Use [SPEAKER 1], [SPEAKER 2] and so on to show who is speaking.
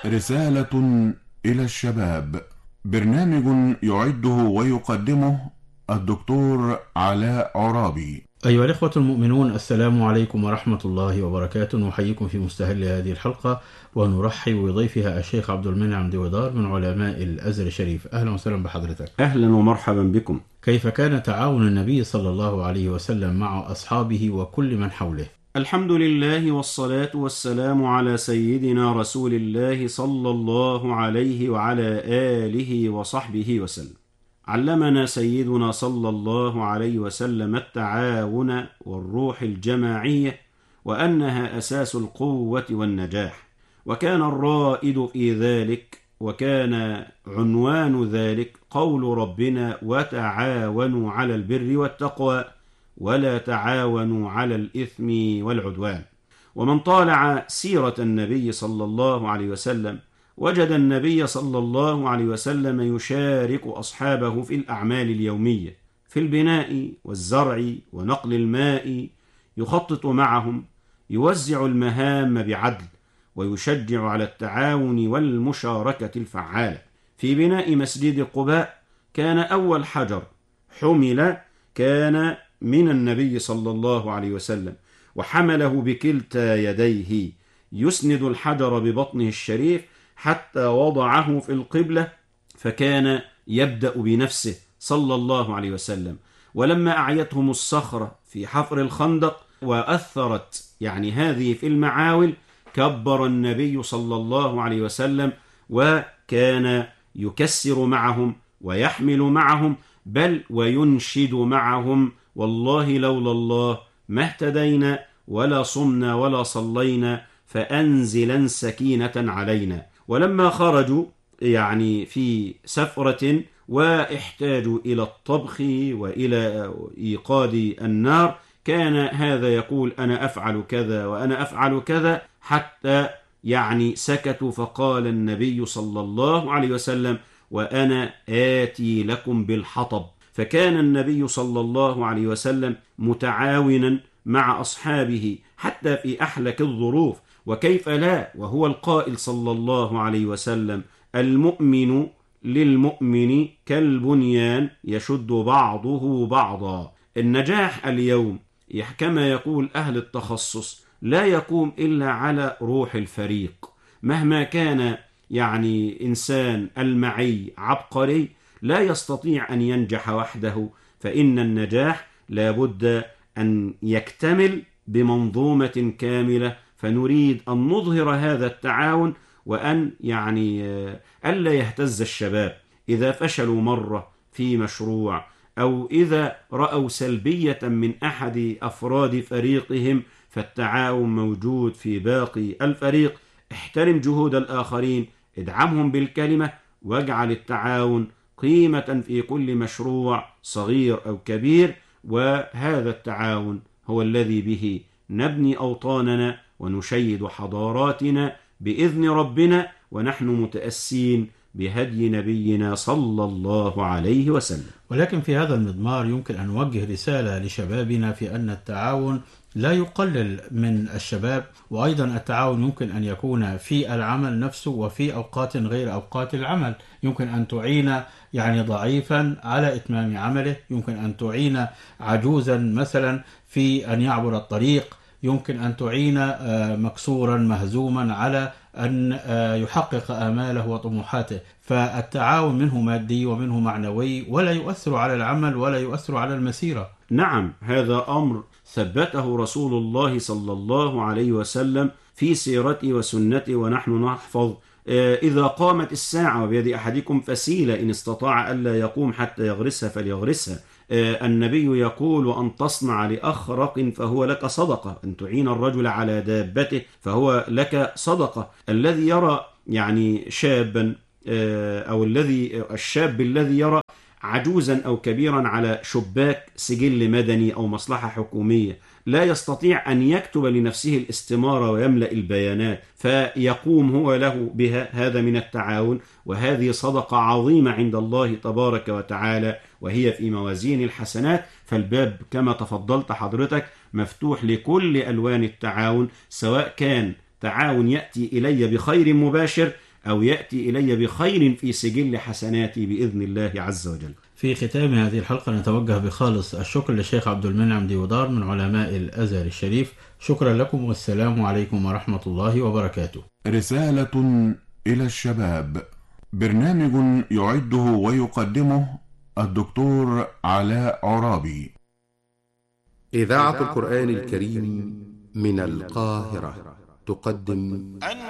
[SPEAKER 1] رسالة إلى الشباب. برنامج يعده ويقدمه الدكتور علاء عرابي.
[SPEAKER 2] أيها الإخوة المؤمنون، السلام عليكم ورحمة الله وبركاته. نحييكم في مستهل هذه الحلقة ونرحب بضيفها الشيخ عبد المنعم ديودار من علماء الأزهر الشريف. أهلا وسهلا بحضرتك.
[SPEAKER 3] أهلا ومرحبا بكم.
[SPEAKER 2] كيف كان تعاون النبي صلى الله عليه وسلم مع أصحابه وكل من حوله؟
[SPEAKER 3] الحمد لله والصلاة والسلام على سيدنا رسول الله صلى الله عليه وعلى آله وصحبه وسلم. علمنا سيدنا صلى الله عليه وسلم التعاون والروح الجماعية، وأنها أساس القوة والنجاح، وكان الرائد في ذلك وكان عنوان ذلك قول ربنا: وتعاونوا على البر والتقوى ولا تعاونوا على الإثم والعدوان. ومن طالع سيرة النبي صلى الله عليه وسلم وجد النبي صلى الله عليه وسلم يشارك أصحابه في الأعمال اليومية، في البناء والزرع ونقل الماء، يخطط معهم، يوزع المهام بعدل، ويشجع على التعاون والمشاركة الفعالة. في بناء مسجد قباء كان أول حجر حمل كان من النبي صلى الله عليه وسلم، وحمله بكلتا يديه، يسند الحجر ببطنه الشريف حتى وضعه في القبلة، فكان يبدأ بنفسه صلى الله عليه وسلم. ولما أعيتهم الصخرة في حفر الخندق وأثرت هذه في المعاول، كبر النبي صلى الله عليه وسلم، وكان يكسر معهم ويحمل معهم، بل وينشد معهم: والله لولا الله ما اهتدينا ولا صمنا ولا صلينا، فأنزلا سكينة علينا. ولما خرجوا في سفرة واحتاجوا إلى الطبخ وإلى إيقاد النار، كان هذا يقول: أنا أفعل كذا وأنا أفعل كذا، حتى سكتوا، فقال النبي صلى الله عليه وسلم: وأنا آتي لكم بالحطب. فكان النبي صلى الله عليه وسلم متعاونا مع أصحابه حتى في أحلك الظروف، وكيف لا وهو القائل صلى الله عليه وسلم: المؤمن للمؤمن كالبنيان يشد بعضه بعضا. النجاح اليوم كما يقول أهل التخصص لا يقوم إلا على روح الفريق. مهما كان إنسان المعي عبقري لا يستطيع أن ينجح وحده، فإن النجاح لابد أن يكتمل بمنظومة كاملة. فنريد أن نظهر هذا التعاون، وأن ألا يهتز الشباب إذا فشلوا مرة في مشروع، أو إذا رأوا سلبية من أحد أفراد فريقهم، فالتعاون موجود في باقي الفريق. احترم جهود الآخرين، ادعمهم بالكلمة، واجعل التعاون قيمة في كل مشروع صغير أو كبير. وهذا التعاون هو الذي به نبني أوطاننا ونشيد حضاراتنا بإذن ربنا، ونحن متأسين بهدي نبينا صلى الله عليه وسلم.
[SPEAKER 2] ولكن في هذا المضمار يمكن أن نوجه رسالة لشبابنا في أن التعاون لا يقلل من الشباب، وأيضا التعاون يمكن أن يكون في العمل نفسه وفي أوقات غير أوقات العمل. يمكن أن تعين ضعيفا على إتمام عمله، يمكن أن تعين عجوزا مثلا في أن يعبر الطريق، يمكن أن تعين مكسورا مهزوما على أن يحقق آماله وطموحاته. فالتعاون منه مادي ومنه معنوي، ولا يؤثر على العمل ولا يؤثر على المسيرة.
[SPEAKER 3] نعم، هذا أمر ثبته رسول الله صلى الله عليه وسلم في سيرته وسنته، ونحن نحفظ: إذا قامت الساعة وبيد أحدكم فسيلة، إن استطاع ألا يقوم حتى يغرسها فليغرسها. النبي يقول: وأن تصنع لأخرق فهو لك صدقة، أن تعين الرجل على دابته فهو لك صدقة. الذي يرى شابا، أو الشاب الذي يرى عجوزا أو كبيرا على شباك سجل مدني أو مصلحة حكومية لا يستطيع أن يكتب لنفسه الاستمارة ويملأ البيانات، فيقوم هو له بها، هذا من التعاون، وهذه صدقة عظيمة عند الله تبارك وتعالى، وهي في موازين الحسنات. فالباب كما تفضلت حضرتك مفتوح لكل ألوان التعاون، سواء كان تعاون يأتي إلي بخير مباشر، أو يأتي إلي بخير في سجل حسناتي بإذن الله عز وجل.
[SPEAKER 2] في ختام هذه الحلقة نتوجه بخالص الشكر للشيخ عبد المنعم ديودار من علماء الأزهر الشريف. شكرا لكم والسلام عليكم ورحمة الله وبركاته.
[SPEAKER 1] رسالة إلى الشباب، برنامج يعده ويقدمه الدكتور علاء عرابي.
[SPEAKER 4] إذاعة القرآن الكريم من القاهرة تقدم